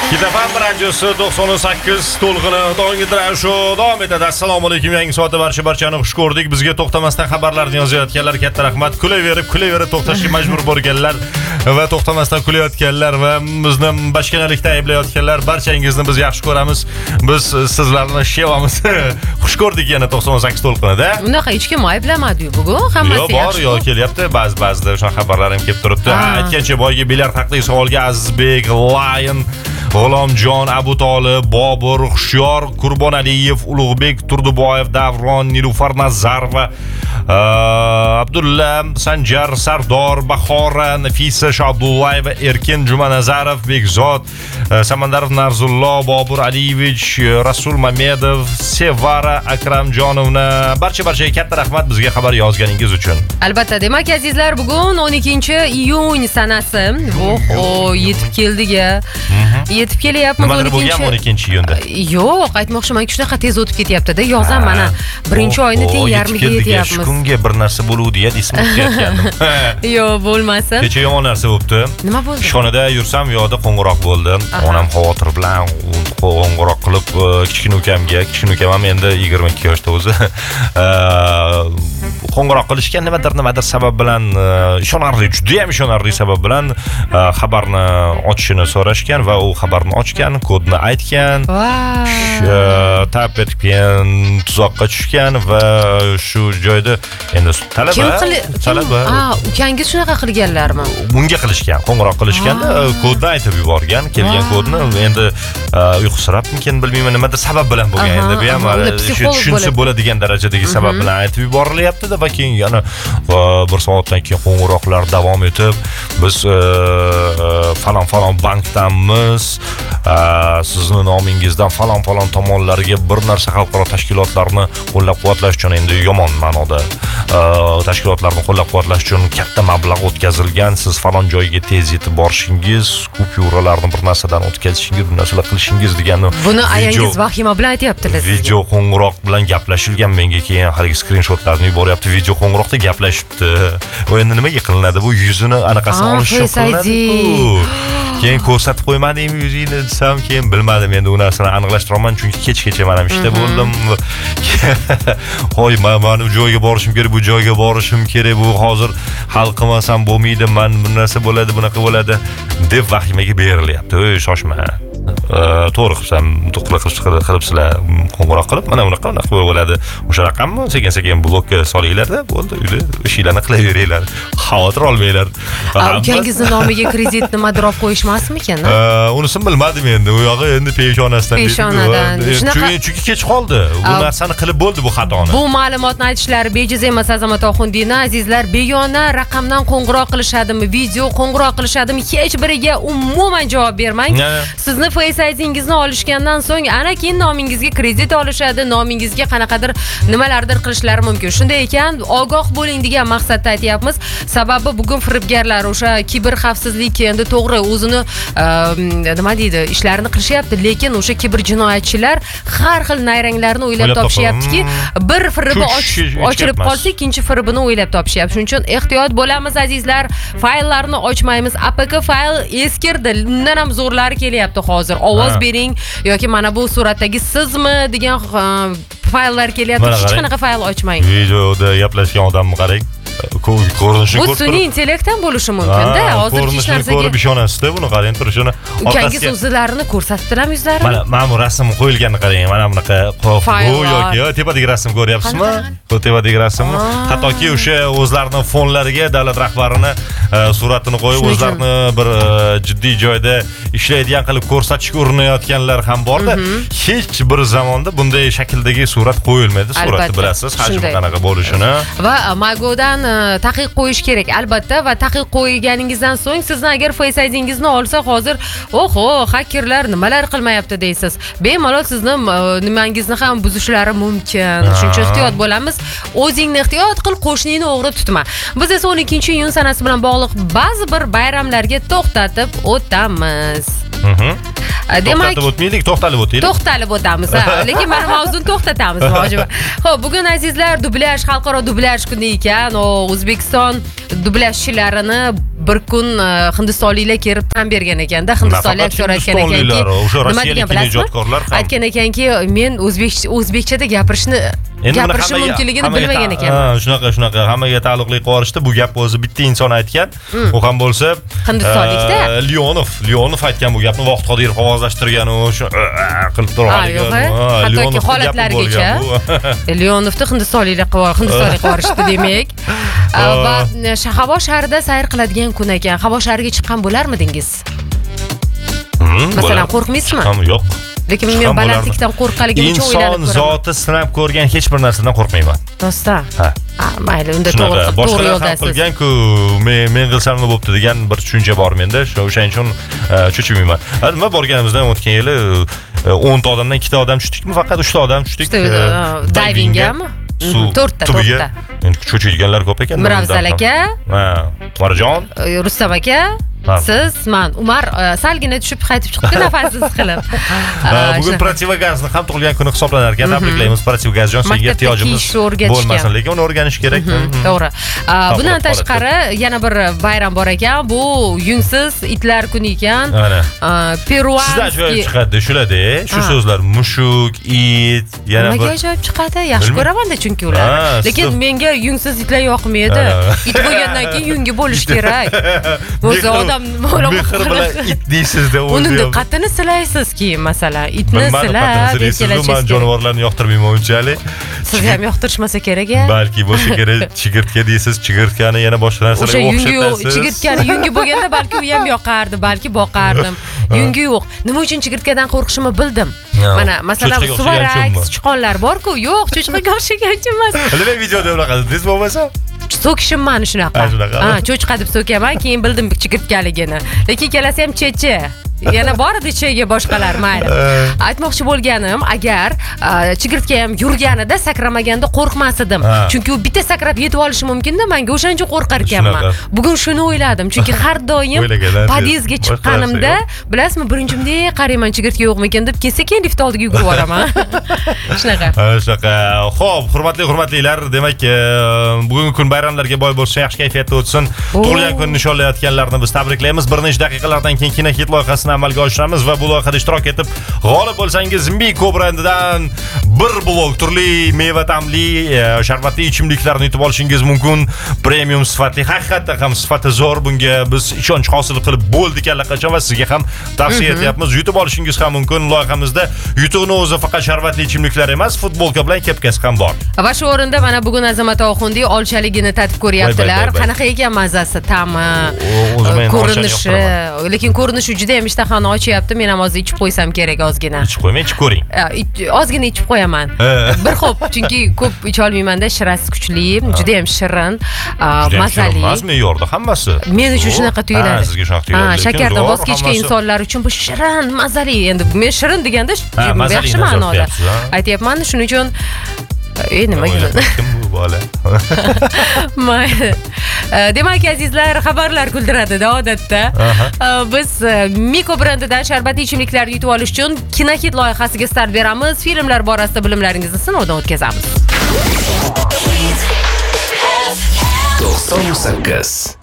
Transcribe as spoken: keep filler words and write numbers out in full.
Kitafam radiosi to'qson sakkiz to'lqini tongidrar shu davom etadi. Assalomu alaykum. Yangi soatda barcha barchani xush ko'rdik. Bizga to'xtamasdan xabarlarni yozayotganlar katta rahmat. Kulayverib, kulayverib to'xtashga majbur bo'lganlar va to'xtamasdan kulayotganlar va bizni bashkanalikda ayblayotganlar barchangizni biz yaxshi ko'ramiz. Biz sizlarni sevamiz. Xush ko'rdik yana to'qson sakkiz to'lqinida. Unaqa hech kim ayblamadi-yu bugun. Hammasi yaxshi. Yo'q, bor, yo kelyapti. Ba'zi-ba'zida o'sha xabarlar ham kelib turibdi. Aytgancha boyga bilyard haqidagi savolga Azizbek, Lion, G'ulomjon, Abu Tolib, Bobur, Xushyor, Qurbonaliyev, Ulug'bek, Turduboyev, Davron, Nilufar Nazarova, Abdulla, Sanjar, Sardor, Bahora, Nafisa Shodullayeva, Erkin Jumanazarov, Bekzod, Samandarov Narzullo, Bobur Aliyevich, Rasul Mamedov, Sevara Akramjonovna, barcha-barchaga katta rahmat bizga xabar yozganingiz uchun. Albatta, demak azizlar, bugun o'n ikkinchi iyun sanasi. Oho, yetib keldik-a. Yetib kelyapmiz o'n ikkinchi. Nimadir bo'lgan o'n ikkinchi iyunda? Yo'q, aytmoqchimanki, shunaqa tez o'tib ketyapti-da. Yozam mana birinchi oyni teng yarmiga yetyapmiz. Kunga bir narsa bo'luvdi-ya, desam o'tayotgandim. Yo'q, bo'lmasin. Kecha yomon narsa bo'libdi. Nima bo'ldi? Shonada yursam, yo'da qo'ng'iroq bo'ldi. Onam xavotir bilan qo'ng'iroq qilib, kichkina ukamga, kichkina ukam ham endi yigirma ikki yoshda o'zi. Qo'ng'iroq qilishgan nimadir nimadir sabab bilan, ishonarli, juda ham ishonarli sabab bilan xabarni ochishini so'rashgan va u xabarni ochgan, kodni aytgan. Tap etib tuzoqqa tushgan va shu joyda endi talaba, talaba. Ha, ukangiz shunaqa qilganlarmi? Bunga qilishgan, qo'ng'iroq qilishganda kodni aytib yuborgan, kelgan kodni endi uyqusirabmikin, bilmayman nimadir sabab bilan bo'lgan. Endi bu ham tushunsa bo'ladigan darajadagi sabab bilan aytib yuborilyapti-da va keyin yana bir soatdan keyin qo'ng'iroqlar davom etib, biz falon falon bankdanmiz, sizni nomingizdan falon falon tomonlarga bir narsa xalqaro tashkilotlarni qo'llab-quvvatlash uchun, endi yomon ma'noda tashkilotlarni qo'llab-quvvatlash uchun katta mablag' o'tkazilgan, siz falon joyga tez yetib borishingiz, kupyuralarni bir narsadan o'tkazishingiz, bir narsalar qilishingiz deganni. Buni ayangiz vahima bilan aytayaptilar sizga. Video qo'ng'iroq bilan gaplashilgan, menga keyin haligi skrinshotlarni yuboryapti, video qo'ng'iroqda gaplashibdi. Va endi nimaga qilinadi? Bu yuzini anaqasini olish uchun qilinadi. Keyin ko'rsatib qo'ymadingmi yuzingni desam, keyin bilmadim, endi u narsani aniqlashtirolmadim, chunki kech-kecha men ham ishda bo'ldim. Hoy, men u joyga borishim kerak, bu joyga borishim kerak, bu hozir hal qilmasam bo'lmaydi, men bu narsa bo'ladi, bunaqa bo'ladi deb vahimaga berilyapti. Ey, shoshma. To'g'ri qilsam, to'qqiz qilibsizlar, qo'ng'iroq qilib, mana bunaqa unaqa bo'ladi. O'sha raqamni sekin-sekin blokka solinglar-da, bo'ldi, uyda ishlarni qilaveringlar. Xavotir olmanglar. Ukangizni nomiga kredit nimadir olib qo'yishmasmikan? Unisini bilmadim endi. U yog'i endi peshonasidan. Peshonadan. Chunki kech qoldi. Bu narsani qilib bo'ldi bu xatoni. Bu ma'lumotni aytishlari bejiz emas, Azamat Oxundina. Azizlar, begona raqamdan qo'ng'iroq qilishadimi, video qo'ng'iroq qilishadimi, hech biriga umuman javob bermang. Sizni Face I D'ingizni olishgandan so'ng ana keyin nomingizga kredit olishadi, nomingizga qanaqadir nimalardir qilishlari mumkin. Shunday ekan, ogoh bo'ling degan maqsadda aytyapmiz. Sababi bugun firibgarlar o'sha kiber xavfsizlik endi to'g'ri o'zini nima deydi, ishlarini qilishyapti, lekin o'sha kiber jinoyatchilar har xil nayranglarni o'ylab topishyaptiki, bir firibni ochilib qolsa, ikkinchi firibini o'ylab topishyapti. Shuning uchun ehtiyot bo'lamiz azizlar. Fayllarni ochmaymiz. A P K fayl eskirdi. Undan ham zo'rlari kelyapti hozir. Ovoz bering yoki mana bu suratdagi sizmi degan fayllar kelyapti. Hech qanaqa fayl ochmang. Videoda gaplashgan odamni qarang. Ko'rinishini ko'rib. Bu sun'iy intellektdan bo'lishi mumkin-da. Hozir hech narsaga ko'rib ishonasizmi? Buni qarang, turishini. Ukangiz o'zlarini ko'rsatdilarmi yuzlarini? Mana mana bu rasm qo'yilganini qarang. Mana bunaqa bu yoki tepadagi rasm ko'ryapsizmi? Bu tepadagi rasmni. Hattoki o'sha o'zlarining fonlariga davlat rahbarini suratini qo'yib, o'zlarini bir jiddiy joyda ishlaydigan qilib ko'rsatishga urinayotganlar ham borda. Hech bir zamonda bunday shakldagi surat qo'yilmaydi. Suratni bilasiz, hajmi qanaqa bo'lishini. Va Magodan taqiq qo'yish kerak albatta va taqiq qo'yganingizdan so'ng sizni agar Face I D'ingizni olsa hozir, oho, hakerlar nimalar qilmayapti deysiz. Bemalol sizni nimangizni ham buzishlari mumkin. Shuning uchun ehtiyot bo'lamiz. O'zingni ehtiyot qil, qo'shningni o'g'ri tutma. Biz esa o'n ikkinchi iyun sanasi bilan bog'liq ba'zi bir bayramlarga to'xtatib o'tamiz. Demak, to'xtatib o'tmaylik, to'xtalib o'taylik. To'xtalib o'tamiz, ha. Lekin mana mavzuni to'xtatamiz, mo'jiba. Xo'p, bugun azizlar, dublyaj, xalqaro dublyaj kuni ekan. O O'zbekiston dublyajchilarini bir kun hindistonliklar kelib tan bergan ekanda. Hindistonlik so'rayotgan ekanki, nima degan bilasizmi? Aytgan ekanki, men o'zbekchada gapirishni gapirishi mumkinligini bilmagan ekanman. Shunaqa, shunaqa hammaga taalluqli qo'yishdi. Bu gap o'zi bitta inson aytgan. U ham bo'lsa Hindistonlikda Leonov, Leonov aytgan bu gapni Vaqt Qodirov ovozlashtirgan u shu qilib turgan. Hattoki holatlargacha Leonovni hindistonliklar hindistonlik qorishdi demak. Va Havo shahrida sayr qiladigan kun ekan. Havo shahriga chiqqan bo'larmidingiz? Masalan, qo'rqmaysizmi? Yo'q. Lekin men balandlikdan qo'rqqanligim uchun o'ylanib ko'raman. Inson zoti sinab ko'rgan hech bir narsadan qo'rqmayman. Rostdan. Ha. Mayli, unda to'g'ri, to'g'ri yo'ldasiz. Qilgan-ku, men men qilsam nima bo'pti degan bir tushuncha bor menda. O'shaning uchun cho'chimayman. Nima borganimizdan o'tgan yili o'n ta odamdan ikkita odam tushdikmi? Faqat uchta odam tushdik. Divingami? to'rtta, to'rtta. Endi cho'chiydiganlar ko'p ekan. Miravzal aka, ha, Umarjon, Rustam aka, siz, men Umar salgina tushib qaytib chiqdi nafassiz qilib. Bugun protivogazni ham tug'ilgan kuni hisoblanar ekan. Tabriklaymiz protivogazjon, senga ehtiyojimiz bo'lmasin, lekin uni o'rganish kerak. To'g'ri. Bundan tashqari yana bir bayram bor ekan. Bu yungsiz itlar kuni ekan. Peruanskiy. Sizdan ajoyib chiqadi shularda, shu so'zlar mushuk, it, yana bir. Nimaga ajoyib chiqadi? Yaxshi ko'raman-da chunki ular. Lekin menga yungsiz itlar yoqmaydi. It bo'lgandan keyin yungi bo'lish kerak. O'zi odam mehr bilan it deysiz-da o'zi. Uni qatini silaysiz-ki, masalan, itni silab, kelasiz. Men jonivorlarni yoqtirmayman unchalik. Sizga ham yoqtirishmasa kerak-a? Balki bo'lsa kerak, chigirtka deysiz, chigirtkani yana boshqa narsalarga o'xshatasiz. Chigirtkani yungi bo'lganda balki u ham yoqardi, balki boqardim. Yungi yo'q. Nima uchun chigirtkadan qo'rqishimni bildim. Mana, masalan, suvarak, sichqonlar bor-ku, yo'q, cho'chqaga o'xshagancha emas. Nima videoda unaqa dedingiz bo'lmasa? So'kishim mana shunaqa. Ha, cho'chqa deb so'kaman, keyin bildim chigirtkaligini. Lekin kelasi ham cheche. Yana bor edi ichiga boshqalar, mayli. Aytmoqchi bo'lganim, agar chigirtka ham yurganida sakramaganda qo'rqmas edim. Chunki u bitta sakrab yetib olishi mumkin-da, menga o'shancha qo'rqar ekanman. Bugun shuni o'yladim, chunki har doim podyezdga chiqqanimda, bilasizmi, birinchi bunday qarayman chigirtka yo'qmi ekan deb, keyin lift oldiga yugurib boraman. Shunaqa. Shunaqa. Xo'p, hurmatli hurmatlilar, demak, bugungi kun bayramlarga boy bo'lsin, yaxshi kayfiyatda o'tsin. Tug'ilgan kun nishonlayotganlarni biz tabriklaymiz. Bir necha daqiqalardan keyin Kinokit loyihasi amalga oshiramiz va bu loyihada ishtirok etib g'olib bo'lsangiz Miko brandidan bir blok turli meva ta'mli sharbatli ichimliklarni yutib olishingiz mumkin. Premium sifatli, haqiqatdan ham sifati zo'r. Bunga biz ishonch hosil qilib bo'ldik allaqachon va sizga ham tavsiya etyapmiz. Yutib olishingiz ham mumkin. Loyihamizda yutuqni o'zi faqat sharbatli ichimliklar emas, futbolka bilan kepkasi ham bor. Va shu o'rinda mana bugun Azamat Oxundiy olchaligini tatib ko'ryaptilar. Qanaqa ekan mazasi, ta'mi, ko'rinishi, lekin ko'rinishi juda ham ishtahani ochyapti. Men ham hozir ichib qo'ysam kerak ozgina. Ichib qo'ymang, ichib ko'ring. Ozgina ichib qo'yaman. Bir xo'p, chunki ko'p icha olmayman-da, shirasi kuchli, juda ham shirin, mazali. Emas, me'yorda hammasi. Men uchun shunaqa tuyuladi. Sizga shunaqa tuyuladi. Ha, shakardan voz kechgan insonlar uchun bu shirin, mazali. Endi men shirin deganda yaxshi ma'noda aytyapman. Shuning uchun e nimaga kim bu bola? Mayli. Demak, azizlar, xabarlar kuldiradi-da odatda. Biz Miko brandidan sharbatli ichimliklarni yutib olish uchun Kinokit loyihasiga start beramiz. Filmlar borasida bilimlaringizni sinovdan o'tkazamiz. to'qson sakkiz